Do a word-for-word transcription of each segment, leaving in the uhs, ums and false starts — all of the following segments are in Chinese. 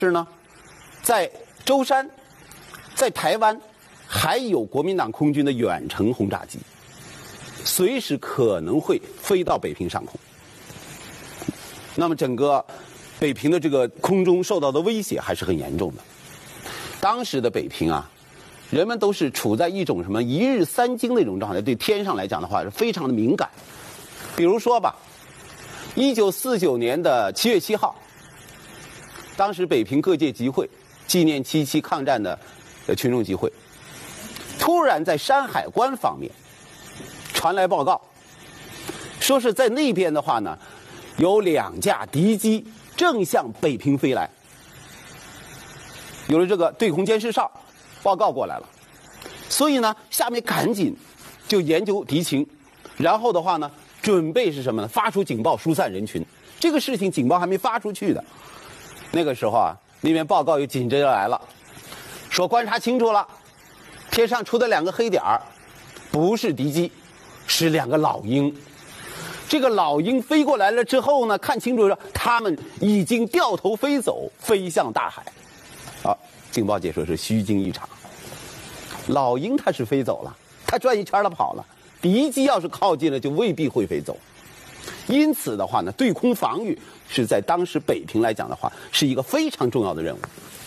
是呢，在舟山，在台湾，还有国民党空军的远程轰炸机，随时可能会飞到北平上空。那么整个北平的这个空中受到的威胁还是很严重的。当时的北平啊，人们都是处在一种什么一日三惊的一种状态，对天上来讲的话是非常的敏感。比如说吧，一九四九年的七月七号，当时北平各界集会，纪念七七抗战的群众集会，突然在山海关方面传来报告，说是在那边的话呢，有两架敌机正向北平飞来。有了这个对空监视哨报告过来了，所以呢，下面赶紧就研究敌情，然后的话呢，准备是什么呢？发出警报，疏散人群。这个事情警报还没发出去的，那个时候啊，那边报告又紧接着来了，说观察清楚了，天上出的两个黑点儿，不是敌机，是两个老鹰。这个老鹰飞过来了之后呢，看清楚了，他们已经掉头飞走，飞向大海。啊，警报解说是虚惊一场。老鹰它是飞走了，它转一圈了跑了，敌机要是靠近了，就未必会飞走。因此的话呢，对空防御是在当时北平来讲的话，是一个非常重要的任务。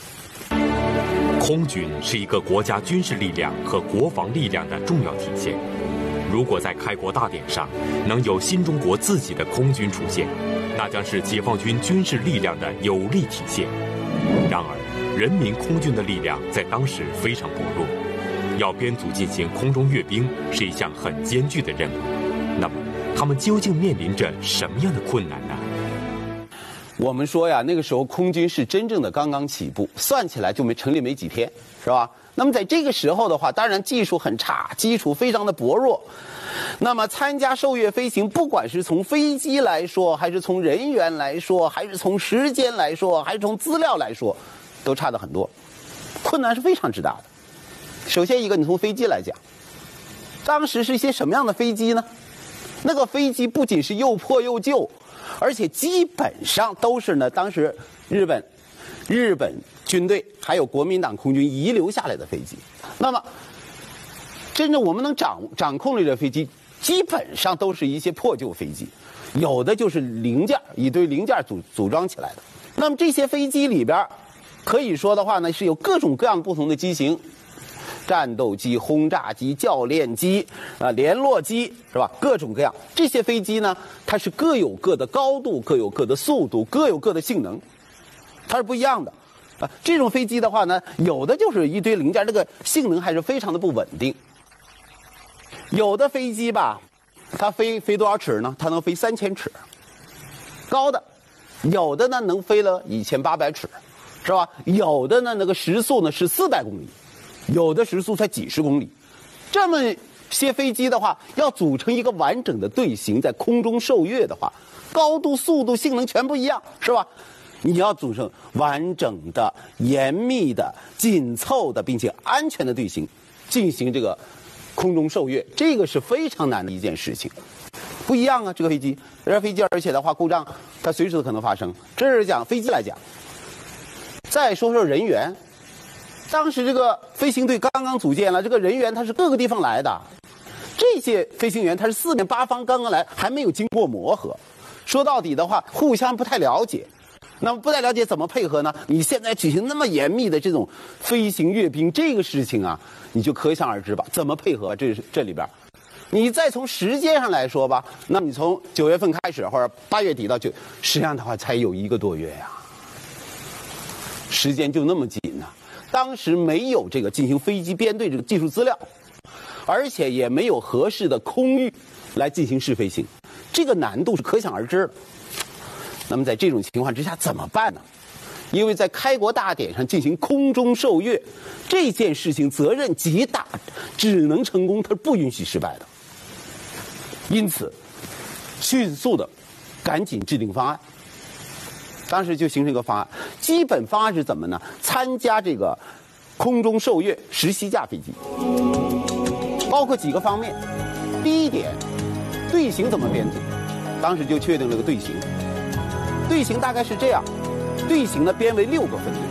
空军是一个国家军事力量和国防力量的重要体现。如果在开国大典上能有新中国自己的空军出现，那将是解放军军事力量的有力体现。然而，人民空军的力量在当时非常薄弱，要编组进行空中阅兵是一项很艰巨的任务。那么，他们究竟面临着什么样的困难呢？ 我们说呀，那个时候空军是真正的刚刚起步，算起来就没成立没几天，是吧？那么在这个时候的话，当然技术很差，基础非常的薄弱。那么参加受阅飞行，不管是从飞机来说，还是从人员来说，还是从时间来说，还是从资料来说，都差得很多，困难是非常之大的。首先一个，你从飞机来讲，当时是一些什么样的飞机呢？那个飞机不仅是又破又旧，而且基本上都是呢，当时日本日本军队还有国民党空军遗留下来的飞机。那么真正我们能掌掌控的这飞机，基本上都是一些破旧飞机，有的就是零件，一堆零件组组装起来的。那么这些飞机里边，可以说的话呢，是有各种各样不同的机型，战斗机、轰炸机、教练机、啊联络机，是吧？各种各样。这些飞机呢，它是各有各的高度，各有各的速度，各有各的性能，它是不一样的。啊，这种飞机的话呢，有的就是一堆零件，这个性能还是非常的不稳定。有的飞机吧，它飞飞多少尺呢？它能飞三千尺，高的；有的呢能飞了一千八百尺，是吧？有的呢那个时速呢是四百公里，有的时速才几十公里。这么些飞机的话，要组成一个完整的队形，在空中受阅的话，高度、速度、性能全不一样，是吧？你要组成完整的、严密的、紧凑的，并且安全的队形，进行这个空中受阅，这个是非常难的一件事情。不一样啊，这个飞机，这飞机而且的话故障，它随时都可能发生。这是讲飞机来讲。再说说人员，当时这个飞行队刚刚组建了，这个人员他是各个地方来的，这些飞行员他是四面八方刚刚来，还没有经过磨合。说到底的话，互相不太了解。那么不太了解怎么配合呢？你现在举行那么严密的这种飞行阅兵这个事情啊，你就可想而知吧，怎么配合？这是这里边，你再从时间上来说吧，那你从九月份开始或者八月底到九，实际上的话才有一个多月呀、啊，时间就那么紧呢、啊。当时没有这个进行飞机编队这个技术资料，而且也没有合适的空域来进行试飞行，这个难度是可想而知的。那么在这种情况之下怎么办呢？因为在开国大典上进行空中受阅这件事情责任极大，只能成功，它不允许失败的。因此迅速的赶紧制定方案，当时就形成一个方案。基本方案是怎么呢？参加这个空中受阅十七架飞机，包括几个方面。第一点，队形怎么编组？当时就确定了个队形。队形大概是这样，队形呢编为六个分队，